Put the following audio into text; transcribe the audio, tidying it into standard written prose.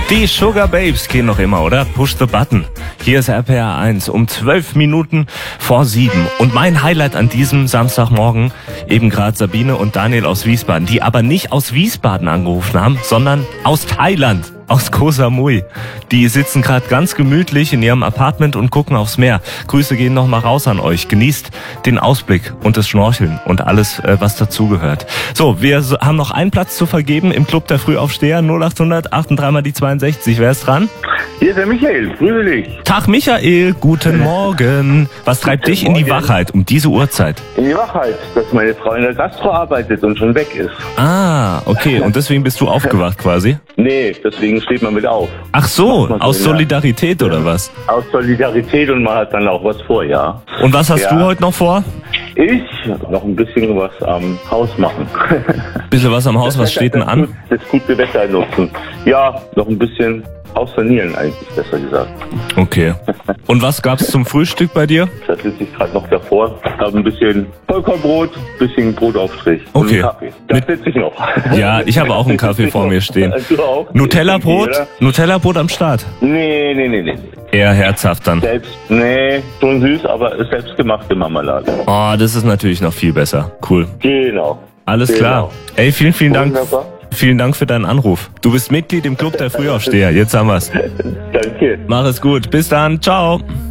Die Sugar Babes gehen noch immer, oder? Push the button. Hier ist RPR 1 um 12 Minuten vor 7. Und mein Highlight an diesem Samstagmorgen, eben gerade Sabine und Daniel aus Wiesbaden, die aber nicht aus Wiesbaden angerufen haben, sondern aus Thailand. Aus Koh Samui. Die sitzen gerade ganz gemütlich in ihrem Apartment und gucken aufs Meer. Grüße gehen noch mal raus an euch. Genießt den Ausblick und das Schnorcheln und alles, was dazugehört. So, wir haben noch einen Platz zu vergeben im Club der Frühaufsteher. 0800 83 mal die 62. Wer ist dran? Hier ist der Michael. Grüße dich. Tag Michael, guten Morgen. Was treibt dich in die Wachheit um diese Uhrzeit? In die Wachheit, dass meine Frau in der Gastro arbeitet und schon weg ist. Ah, okay. Und deswegen bist du aufgewacht quasi? Nee, deswegen steht man wieder auf. Ach so, aus Solidarität oder was? Aus Solidarität und man hat dann auch was vor, ja. Und was hast du heute noch vor? Ich noch ein bisschen was am Haus machen. Bisschen was am Haus, was steht denn an? Das gute Wetter nutzen. Ja, noch ein bisschen Haus sanieren eigentlich, besser gesagt. Okay. Und was gab's zum Frühstück bei dir? Da sitze ich gerade noch davor. Habe ein bisschen Vollkornbrot, bisschen Brotaufstrich. Okay. Und Kaffee. Das sitze ich noch. Ja, ich habe auch einen Kaffee vor mir stehen. Du auch? Nutella-Brot? Nutella-Brot am Start? Nee. Eher herzhaft dann. Schon süß, aber selbstgemachte Marmelade. Oh, das ist natürlich noch viel besser. Cool. Genau. Alles klar. Ey, vielen Dank. Wunderbar. Vielen Dank für deinen Anruf. Du bist Mitglied im Club der Frühaufsteher. Jetzt haben wir's. Danke. Mach es gut. Bis dann. Ciao.